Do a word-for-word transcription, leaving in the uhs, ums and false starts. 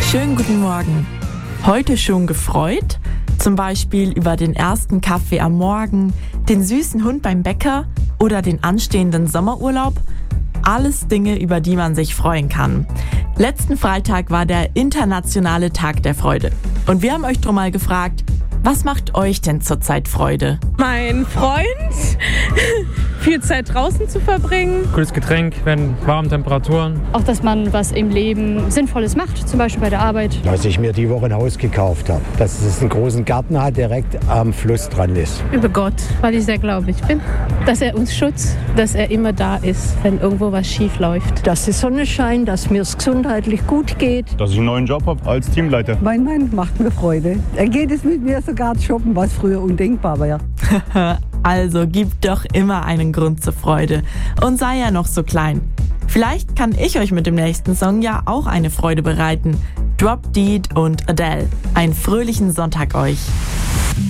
Schönen guten Morgen. Heute schon gefreut? Zum Beispiel über den ersten Kaffee am Morgen, den süßen Hund beim Bäcker oder den anstehenden Sommerurlaub? Alles Dinge, über die man sich freuen kann. Letzten Freitag war der internationale Tag der Freude. Und wir haben euch drum mal gefragt, was macht euch denn zurzeit Freude? Mein Freund, viel Zeit draußen zu verbringen. Cooles Getränk, wenn warme Temperaturen. Auch, dass man was im Leben Sinnvolles macht, zum Beispiel bei der Arbeit. Als ich mir die Woche ein Haus gekauft habe, dass es einen großen Garten hat, direkt am Fluss dran ist. Über Gott, weil ich sehr gläubig bin. Dass er uns schützt, dass er immer da ist, wenn irgendwo was schief läuft. Dass die Sonne scheint, dass mir es gesundheitlich gut geht. Dass ich einen neuen Job habe als Teamleiter. Mein Mann macht mir Freude. Er geht es mit mir sogar shoppen, was früher undenkbar war. Also gib doch immer einen Grund zur Freude und sei ja noch so klein. Vielleicht kann ich euch mit dem nächsten Song ja auch eine Freude bereiten. Drop Dead und Adele. Einen fröhlichen Sonntag euch.